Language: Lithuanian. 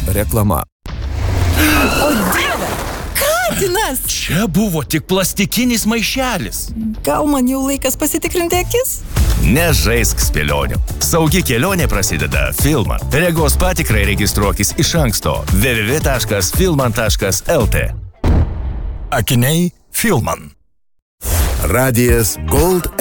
Reklama. O Dieve! Katinas! Čia buvo tik plastikinis maišelis. Gal man jau laikas pasitikrinti akis? Nežaisk spėlionių. Saugi kelionė prasideda Filman. Regos patikrai registruokis iš anksto www.filman.lt. Akiniai Filman. Radijas Gold